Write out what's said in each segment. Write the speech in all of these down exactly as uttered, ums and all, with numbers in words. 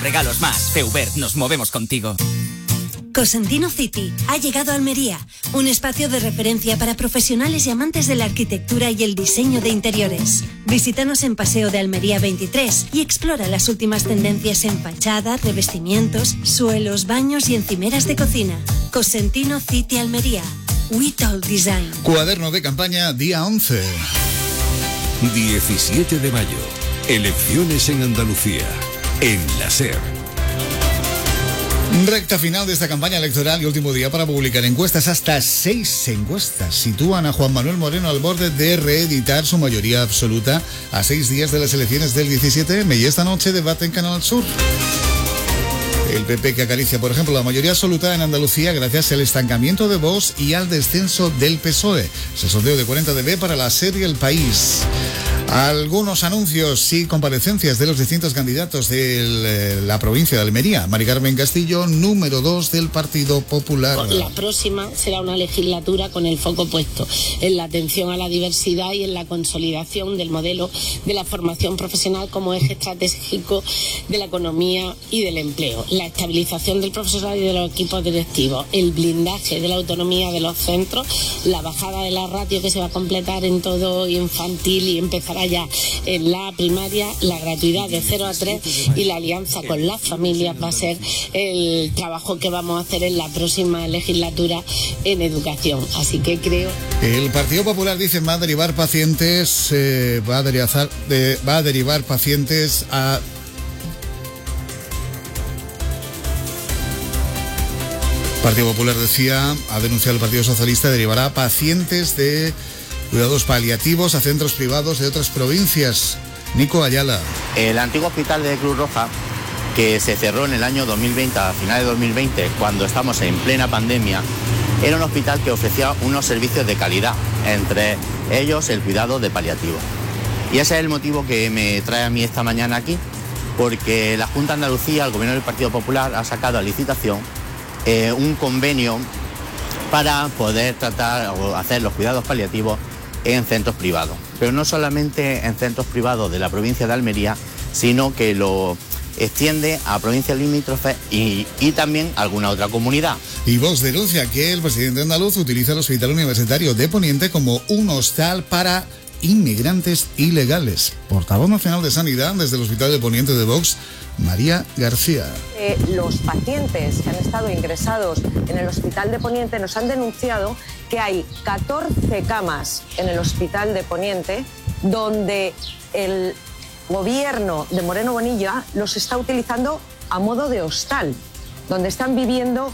Regalos más. Feubert, nos movemos contigo. Cosentino City ha llegado a Almería, un espacio de referencia para profesionales y amantes de la arquitectura y el diseño de interiores. Visítanos en Paseo de Almería veintitrés y explora las últimas tendencias en fachadas, revestimientos, suelos, baños y encimeras de cocina. Cosentino City Almería. We Talk Design. Cuaderno de campaña, día once. diecisiete de mayo. Elecciones en Andalucía. En la SER. Recta final de esta campaña electoral y último día para publicar encuestas. Hasta seis encuestas sitúan a Juan Manuel Moreno al borde de reeditar su mayoría absoluta a seis días de las elecciones del diecisiete eme y esta noche debate en Canal Sur. El P P que acaricia, por ejemplo, la mayoría absoluta en Andalucía gracias al estancamiento de Vox y al descenso del P S O E. Es el sondeo de cuarenta de be para la SER y El País. Algunos anuncios y comparecencias de los distintos candidatos de la provincia de Almería. Mari Carmen Castillo, número dos del Partido Popular. La próxima será una legislatura con el foco puesto en la atención a la diversidad y en la consolidación del modelo de la formación profesional como eje estratégico de la economía y del empleo. La estabilización del profesorado y de los equipos directivos, el blindaje de la autonomía de los centros, la bajada de la ratio que se va a completar en todo infantil y empezará ya en la primaria, la gratuidad de cero a tres y la alianza con las familias va a ser el trabajo que vamos a hacer en la próxima legislatura en educación. Así que creo... El Partido Popular dice va a derivar pacientes, eh, va a derivar, de, va a derivar pacientes a... Partido Popular decía, ha denunciado el Partido Socialista, derivará pacientes de cuidados paliativos a centros privados de otras provincias. Nico Ayala. El antiguo hospital de Cruz Roja, que se cerró en el año dos mil veinte, a finales de dos mil veinte, cuando estamos en plena pandemia, era un hospital que ofrecía unos servicios de calidad, entre ellos el cuidado de paliativo. Y ese es el motivo que me trae a mí esta mañana aquí, porque la Junta de Andalucía, el Gobierno del Partido Popular, ha sacado a licitación eh, un convenio para poder tratar o hacer los cuidados paliativos en centros privados, pero no solamente en centros privados de la provincia de Almería, sino que lo extiende a provincias limítrofes y, y también a alguna otra comunidad. Y Vox denuncia que el presidente andaluz utiliza el Hospital Universitario de Poniente como un hostal para inmigrantes ilegales. Portavoz nacional de Sanidad desde el Hospital de Poniente de Vox, María García. Eh, los pacientes que han estado ingresados en el Hospital de Poniente nos han denunciado que hay catorce camas en el Hospital de Poniente donde el gobierno de Moreno Bonilla los está utilizando a modo de hostal, donde están viviendo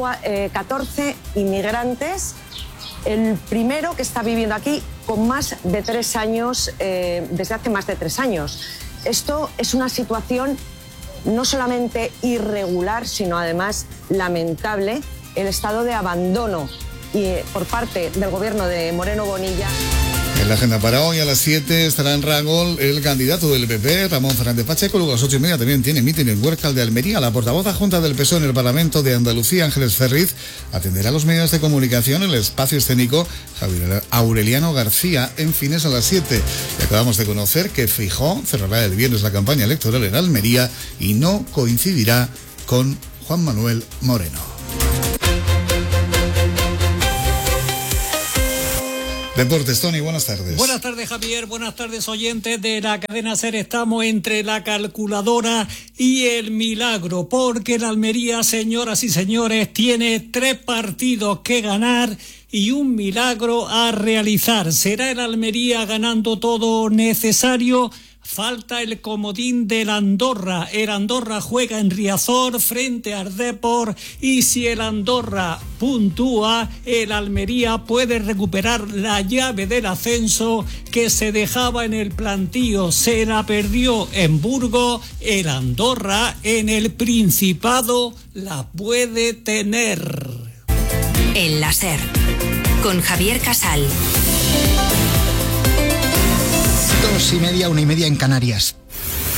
catorce inmigrantes. El primero que está viviendo aquí con más de tres años, eh, desde hace más de tres años. Esto es una situación no solamente irregular, sino además lamentable, el estado de abandono y, eh, por parte del gobierno de Moreno Bonilla. En la agenda para hoy a las siete estará en Rangol el candidato del P P, Ramón Fernández Pacheco. Luego a las ocho y media también tiene mitin en Huércal de Almería. La portavoz adjunta del P S O E en el Parlamento de Andalucía, Ángeles Ferriz, atenderá a los medios de comunicación en el espacio escénico Javier Aureliano García en Fines a las siete. Y acabamos de conocer que Feijóo cerrará el viernes la campaña electoral en Almería y no coincidirá con Juan Manuel Moreno. Deportes, Tony, buenas tardes. Buenas tardes, Javier. Buenas tardes, oyentes de la cadena SER. Estamos entre la calculadora y el milagro, porque el Almería, señoras y señores, tiene tres partidos que ganar y un milagro a realizar. ¿Será el Almería ganando todo necesario? Falta el comodín del Andorra. El Andorra juega en Riazor frente al Depor y si el Andorra puntúa, el Almería puede recuperar la llave del ascenso que se dejaba en el plantío. Se la perdió en Burgos. El Andorra en el Principado la puede tener. En la SER, con Javier Casal. Dos y media, una y media en Canarias.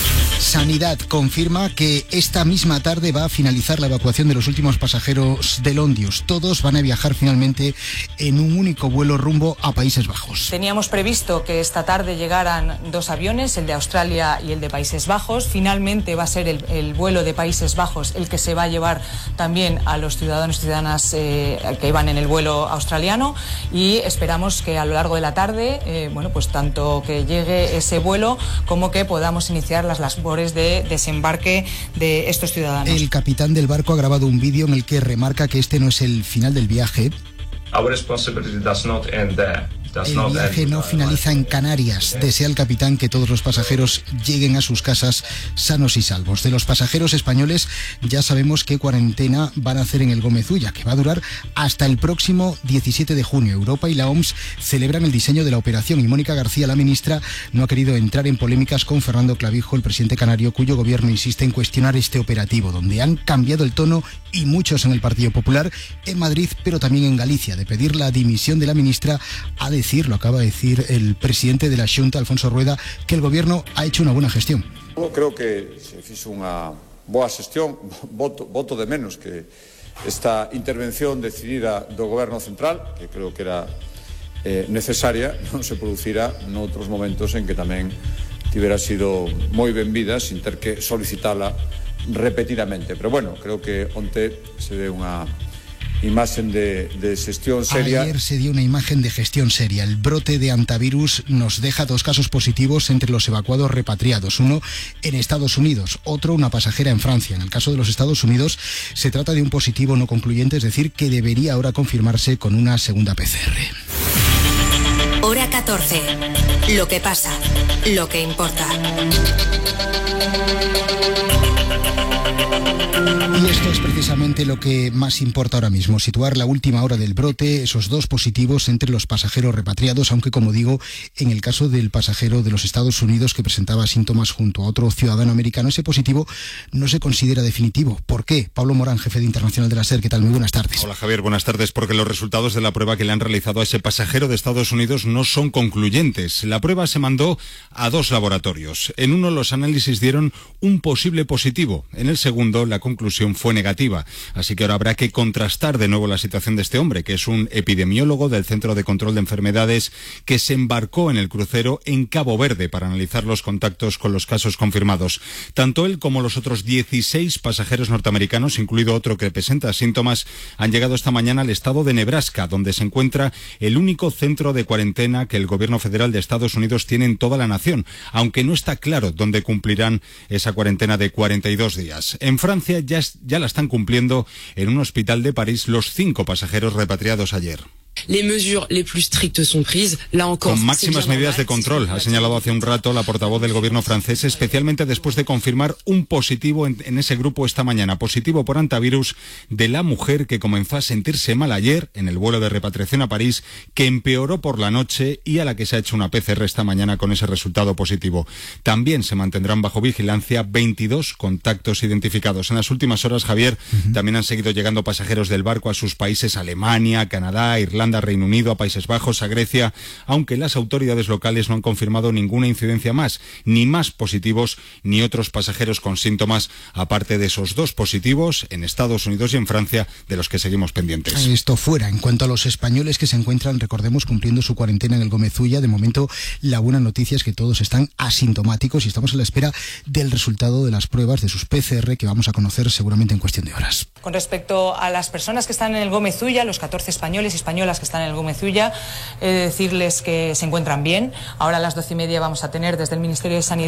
Sanidad confirma que esta misma tarde va a finalizar la evacuación de los últimos pasajeros del Ondius. Todos van a viajar finalmente en un único vuelo rumbo a Países Bajos. Teníamos previsto que esta tarde llegaran dos aviones, el de Australia y el de Países Bajos. Finalmente va a ser el, el vuelo de Países Bajos el que se va a llevar también a los ciudadanos y ciudadanas eh, que iban en el vuelo australiano, y esperamos que a lo largo de la tarde, eh, bueno, pues tanto que llegue ese vuelo como que podamos iniciar las labores de desembarque de estos ciudadanos. El capitán del barco ha grabado un vídeo en el que remarca que este no es el final del viaje. Our responsibility does not end there. El viaje no finaliza en Canarias. Desea el capitán que todos los pasajeros lleguen a sus casas sanos y salvos. De los pasajeros españoles ya sabemos qué cuarentena van a hacer en el Gómez Ulla, que va a durar hasta el próximo diecisiete de junio. Europa y la O M S celebran el diseño de la operación y Mónica García, la ministra, no ha querido entrar en polémicas con Fernando Clavijo, el presidente canario, cuyo gobierno insiste en cuestionar este operativo, donde han cambiado el tono, y muchos en el Partido Popular, en Madrid, pero también en Galicia, de pedir la dimisión de la ministra a decir, lo acaba de decir el presidente de la Xunta, Alfonso Rueda, que el gobierno ha hecho una buena gestión. Eu creo que se fixo unha boa xestión, voto, voto de menos que esta intervención decidida do goberno central, que creo que era eh, necesaria, non se producira noutros momentos en que tamén tivera sido moi benvida sin ter que solicitala repetidamente. Pero bueno, creo que onte se dé unha imagen de, de gestión seria. Ayer se dio una imagen de gestión seria. El brote de antivirus nos deja dos casos positivos entre los evacuados repatriados. Uno en Estados Unidos, otro una pasajera en Francia. En el caso de los Estados Unidos se trata de un positivo no concluyente, es decir, que debería ahora confirmarse con una segunda P C R. Hora catorce. Lo que pasa, lo que importa. Y esto es precisamente lo que más importa ahora mismo, situar la última hora del brote, esos dos positivos entre los pasajeros repatriados, aunque, como digo, en el caso del pasajero de los Estados Unidos que presentaba síntomas junto a otro ciudadano americano, ese positivo no se considera definitivo. ¿Por qué? Pablo Morán, jefe de Internacional de la SER, ¿qué tal? Muy buenas tardes. Hola Javier, buenas tardes. Porque los resultados de la prueba que le han realizado a ese pasajero de Estados Unidos no son concluyentes. La prueba se mandó a dos laboratorios. En uno los análisis dieron un posible positivo, en el segundo la conclusión fue negativa. Así que ahora habrá que contrastar de nuevo la situación de este hombre, que es un epidemiólogo del Centro de Control de Enfermedades que se embarcó en el crucero en Cabo Verde para analizar los contactos con los casos confirmados. Tanto él como los otros dieciséis pasajeros norteamericanos, incluido otro que presenta síntomas, han llegado esta mañana al estado de Nebraska, donde se encuentra el único centro de cuarentena que el gobierno federal de Estados Unidos tiene en toda la nación, aunque no está claro dónde cumplirán esa cuarentena de cuarenta y dos días. En Francia ya, ya la están cumpliendo en un hospital de París los cinco pasajeros repatriados ayer. Les mesures les plus strictes sont prises. Là encore, con máximas medidas de control, ha señalado hace un rato la portavoz del gobierno francés, especialmente después de confirmar un positivo en, en ese grupo esta mañana, positivo por antivirus de la mujer que comenzó a sentirse mal ayer en el vuelo de repatriación a París, que empeoró por la noche y a la que se ha hecho una P C R esta mañana con ese resultado positivo. También se mantendrán bajo vigilancia veintidós contactos identificados. En las últimas horas, Javier, uh-huh. también han seguido llegando pasajeros del barco a sus países, Alemania, Canadá, Irlanda, a Reino Unido, a Países Bajos, a Grecia, aunque las autoridades locales no han confirmado ninguna incidencia más, ni más positivos, ni otros pasajeros con síntomas, aparte de esos dos positivos en Estados Unidos y en Francia, de los que seguimos pendientes. Esto fuera. En cuanto a los españoles que se encuentran, recordemos, cumpliendo su cuarentena en el Gómez Ulla, de momento la buena noticia es que todos están asintomáticos y estamos a la espera del resultado de las pruebas de sus P C R, que vamos a conocer seguramente en cuestión de horas. Con respecto a las personas que están en el Gómez Ulla, los catorce españoles y españolas que están en el Gómez Ulla, he de decirles que se encuentran bien. Ahora a las doce y media vamos a tener desde el Ministerio de Sanidad